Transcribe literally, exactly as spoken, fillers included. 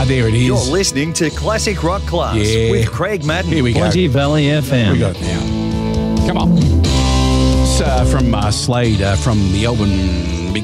there it is. You're listening to Classic Rock Class Yeah. with Craig Madden. Here we go. Plenty Valley F M. We got it now. Come on. It's uh, from uh, Slade uh, from the album